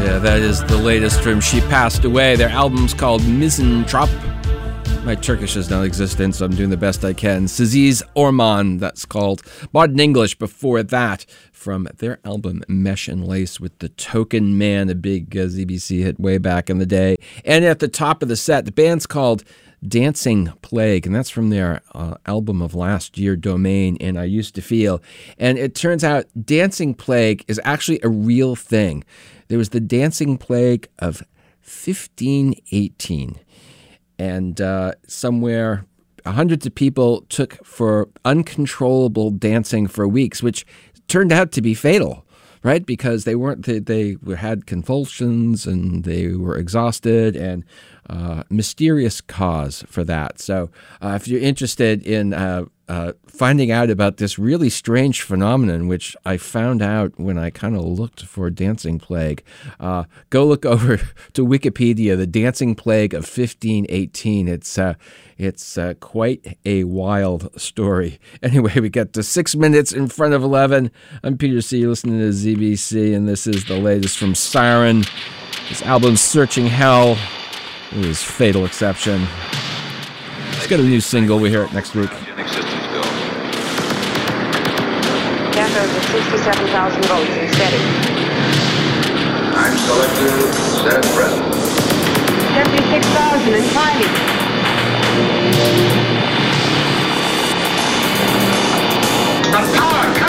Yeah, that is the latest from She Passed Away. Their album's called Misanthrope. My Turkish is non-existent, so I'm doing the best I can. Saziz Orman, that's called. Modern English before that, from their album Mesh and Lace with The Token Man, a big ZBC hit way back in the day. And at the top of the set, the band's called Dancing Plague, and that's from their album of last year, Domain, and I Used to Feel. And it turns out Dancing Plague is actually a real thing. There was the Dancing Plague of 1518, and somewhere hundreds of people took for uncontrollable dancing for weeks, which turned out to be fatal, right? Because they had convulsions and they were exhausted, and mysterious cause for that. So if you're interested in finding out about this really strange phenomenon, which I found out when I kind of looked for Dancing Plague, go look over to Wikipedia, the Dancing Plague of 1518. It's quite a wild story. Anyway, we get to 6 minutes in front of 11. I'm Peter C. You're listening to ZBC, and this is the latest from Siren. This album's Searching Hell. It was Fatal Exception. It's got a new single. We hear it next week. Cathode at 67,000 volts and steady. I'm selected, set at present. 76,000 and climbing. The power